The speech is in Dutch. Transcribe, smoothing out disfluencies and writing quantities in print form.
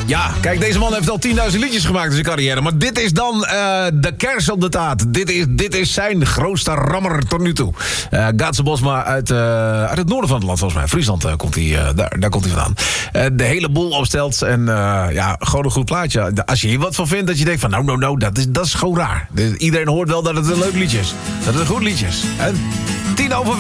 Ja, kijk, deze man heeft al 10.000 liedjes gemaakt in zijn carrière. Maar dit is dan de kers op de taart. Dit is zijn grootste rammer tot nu toe. Gaatse Bosma uit het noorden van het land, volgens mij. Friesland komt hij, daar komt hij vandaan. De hele boel opstelt. En gewoon een goed plaatje. Als je hier wat van vindt, dat je denkt van nou, dat is gewoon raar. Iedereen hoort wel dat het een leuk liedje is. Dat het een goed liedje is. 10 over